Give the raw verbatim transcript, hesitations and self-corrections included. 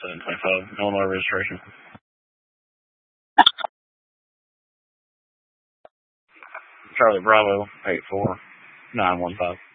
seven twenty-five, Illinois registration. Charlie Bravo, eight four nine one five.